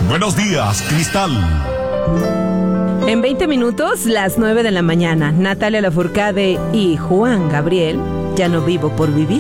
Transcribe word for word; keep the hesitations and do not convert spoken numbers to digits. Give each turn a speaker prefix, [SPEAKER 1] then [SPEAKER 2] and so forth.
[SPEAKER 1] Buenos días, Cristal.
[SPEAKER 2] En veinte minutos, las nueve de la mañana, Natalia Lafourcade y Juan Gabriel, Ya no vivo por vivir.